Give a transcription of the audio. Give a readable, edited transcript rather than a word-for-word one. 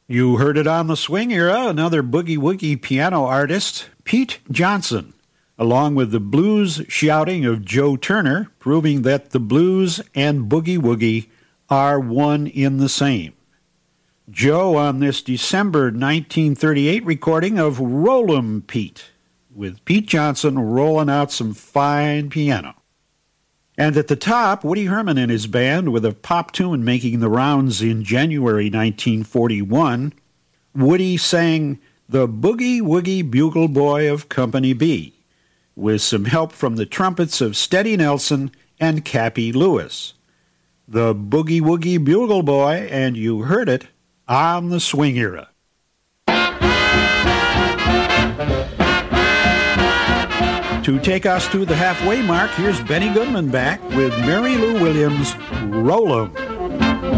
You heard it on the Swing Era, another boogie-woogie piano artist, Pete Johnson, along with the blues shouting of Joe Turner, proving that the blues and boogie-woogie are one in the same. Joe on this December 1938 recording of Roll'em Pete, with Pete Johnson rolling out some fine piano. And at the top, Woody Herman and his band with a pop tune making the rounds in January 1941. Woody sang The Boogie Woogie Bugle Boy of Company B, with some help from the trumpets of Steady Nelson and Cappy Lewis. The Boogie Woogie Bugle Boy, and you heard it on the Swing Era. To take us to the halfway mark, here's Benny Goodman back with Mary Lou Williams' Roll 'Em.